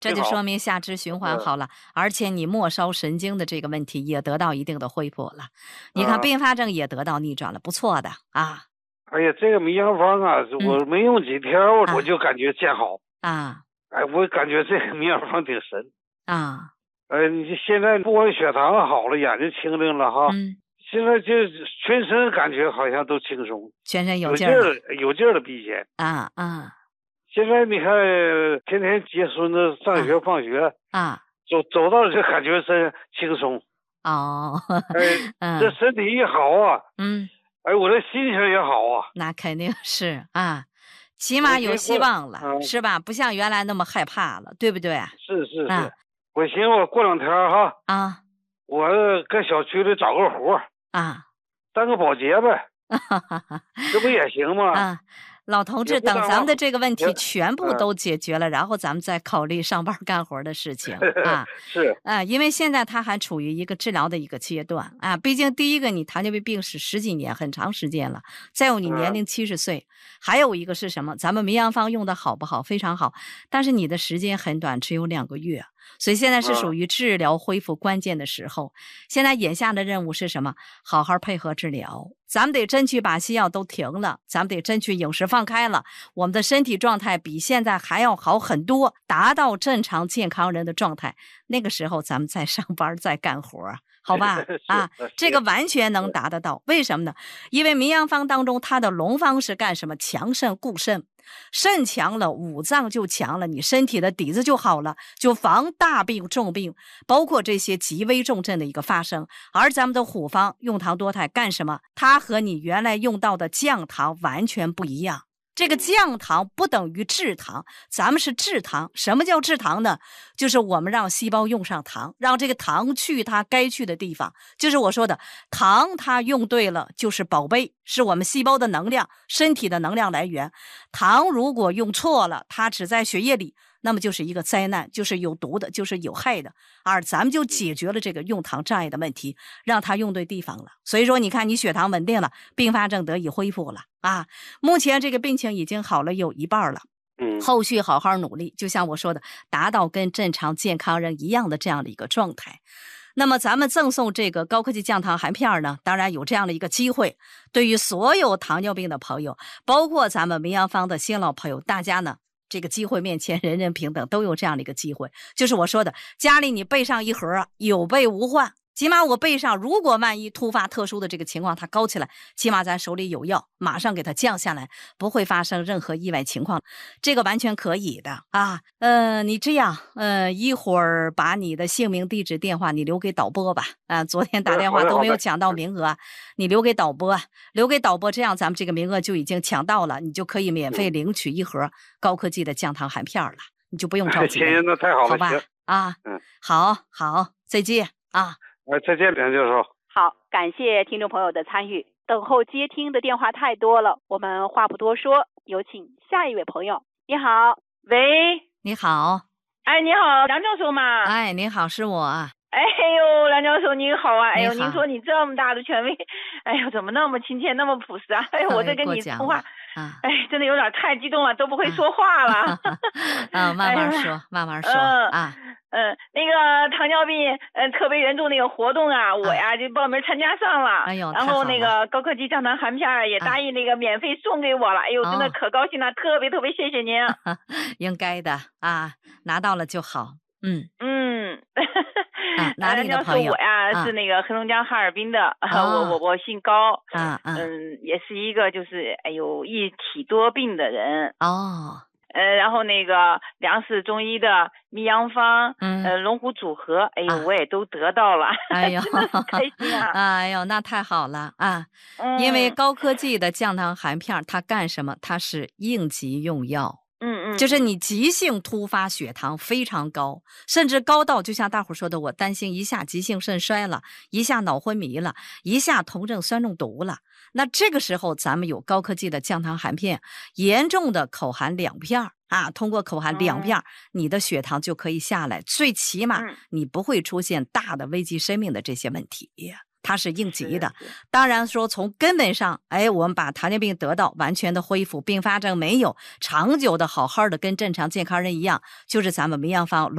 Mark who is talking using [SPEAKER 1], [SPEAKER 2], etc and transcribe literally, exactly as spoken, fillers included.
[SPEAKER 1] 这就说明下肢循环好了，而且你末梢神经的这个问题也得到一定的恢复了。你看并发症也得到逆转了，不错的啊。
[SPEAKER 2] 哎呀，这个迷阳方啊，我没用几天，我我就感觉见好
[SPEAKER 1] 啊。
[SPEAKER 2] 哎，我感觉这个迷阳方挺神
[SPEAKER 1] 啊。
[SPEAKER 2] 哎，你现在不光血糖好了，眼睛清灵了哈。
[SPEAKER 1] 嗯。
[SPEAKER 2] 现在就全身感觉好像都轻松，
[SPEAKER 1] 全身
[SPEAKER 2] 有
[SPEAKER 1] 劲儿
[SPEAKER 2] 了，有劲儿了，比以前
[SPEAKER 1] 啊啊！
[SPEAKER 2] 现在你看，天天接孙子上学放学
[SPEAKER 1] 啊，
[SPEAKER 2] 走走到就感觉真轻松
[SPEAKER 1] 哦。
[SPEAKER 2] 哎，
[SPEAKER 1] 嗯、
[SPEAKER 2] 这身体一好啊，
[SPEAKER 1] 嗯，
[SPEAKER 2] 哎，我这心情也好啊。
[SPEAKER 1] 那肯定是啊，起码有希望了，嗯、是吧？不像原来那么害怕了，对不对？
[SPEAKER 2] 是是是，
[SPEAKER 1] 啊、
[SPEAKER 2] 我寻思我过两天哈
[SPEAKER 1] 啊，
[SPEAKER 2] 我搁小区里找个活
[SPEAKER 1] 啊，
[SPEAKER 2] 当个保洁呗，这不也行吗？
[SPEAKER 1] 啊，老同志，等咱们的这个问题全部都解决了，然后咱们再考虑上班干活的事情啊。
[SPEAKER 2] 是
[SPEAKER 1] 啊，因为现在他还处于一个治疗的一个阶段啊。毕竟第一个，你糖尿病病史十几年，很长时间了；再有你年龄七十岁，还有一个是什么？咱们迷阳方用的好不好？非常好，但是你的时间很短，只有两个月。所以现在是属于治疗恢复关键的时候。现在眼下的任务是什么？好好配合治疗。咱们得争取把西药都停了，咱们得争取饮食放开了，我们的身体状态比现在还要好很多，达到正常健康人的状态。那个时候咱们再上班再干活，好吧？啊，这个完全能达得到。为什么呢？因为迷阳方当中它的龙方是干什么？强肾固肾。肾强了，五脏就强了，你身体的底子就好了，就防大病重病，包括这些极危重症的一个发生。而咱们的虎方用糖多肽干什么？它和你原来用到的降糖完全不一样。这个降糖不等于制糖，咱们是制糖。什么叫制糖呢？就是我们让细胞用上糖，让这个糖去它该去的地方。就是我说的糖，它用对了就是宝贝，是我们细胞的能量，身体的能量来源。糖如果用错了，它只在血液里，那么就是一个灾难，就是有毒的，就是有害的。而咱们就解决了这个用糖障碍的问题，让它用对地方了。所以说你看你血糖稳定了，并发症得以恢复了啊！目前这个病情已经好了有一半了，嗯，后续好好努力，就像我说的，达到跟正常健康人一样的这样的一个状态。那么咱们赠送这个高科技降糖含片呢，当然有这样的一个机会，对于所有糖尿病的朋友，包括咱们迷阳方的新老朋友，大家呢这个机会面前人人平等，都有这样的一个机会。就是我说的，家里你备上一盒，有备无患。起码我备上，如果万一突发特殊的这个情况它高起来，起码咱手里有药，马上给它降下来，不会发生任何意外情况，这个完全可以的啊。呃，你这样，呃，一会儿把你的姓名、地址、电话你留给导播吧。啊，昨天打电话都没有抢到名额，你留给导播，留给导播，这样咱们这个名额就已经抢到了，你就可以免费领取一盒高科技的降糖含片了，你就不用着急了。
[SPEAKER 2] 那太好了，
[SPEAKER 1] 好吧？啊，嗯，好好，再见啊。
[SPEAKER 2] 哎，再见，梁教授。
[SPEAKER 3] 好，感谢听众朋友的参与。等候接听的电话太多了，我们话不多说，有请下一位朋友。你好，喂，
[SPEAKER 1] 你好，
[SPEAKER 3] 哎，你好，梁教授吗？
[SPEAKER 1] 哎，你好，是我。
[SPEAKER 3] 哎呦，梁教授您好啊！哎呦，您说你这么大的权威，哎呦，怎么那么亲切，那么朴实啊？哎呦，我这跟你通话，
[SPEAKER 1] 啊、
[SPEAKER 3] 哎，真的有点太激动了，都不会说话了。
[SPEAKER 1] 啊，慢慢说，哎、慢慢说、
[SPEAKER 3] 嗯、
[SPEAKER 1] 啊。
[SPEAKER 3] 嗯，那个糖尿病嗯特别援助那个活动啊，我呀就报名参加上了。
[SPEAKER 1] 哎呦，
[SPEAKER 3] 然后那个高科技降糖含片也答应那个免费送给我了。哎呦，真的可高兴了，哦、特别特别谢谢您。
[SPEAKER 1] 应该的啊，拿到了就好。嗯
[SPEAKER 3] 嗯。
[SPEAKER 1] 啊、哪里的朋友？
[SPEAKER 3] 我呀、啊、是那个黑龙江哈尔滨的，啊、我我我姓高，
[SPEAKER 1] 嗯嗯，
[SPEAKER 3] 嗯，也是一个就是哎呦一体多病的人
[SPEAKER 1] 哦。
[SPEAKER 3] 呃，然后那个粮食中医的迷阳方，嗯，呃，龙虎组合，哎呦，啊、我也都得到了，
[SPEAKER 1] 哎呦，
[SPEAKER 3] 开心啊！
[SPEAKER 1] 哎呦，那太好了啊！嗯、因为高科技的降糖含片，它干什么？它是应急用药。
[SPEAKER 3] 嗯嗯，
[SPEAKER 1] 就是你急性突发血糖非常高，甚至高到就像大伙说的，我担心一下急性肾衰了，一下脑昏迷了，一下酮症酸中毒了。那这个时候咱们有高科技的降糖含片，严重的口含两片啊，通过口含两片、嗯、你的血糖就可以下来，最起码你不会出现大的危及生命的这些问题。它是应急的，当然说从根本上，哎，我们把糖尿病得到完全的恢复，并发症没有，长久的好好的跟正常健康人一样，就是咱们迷阳方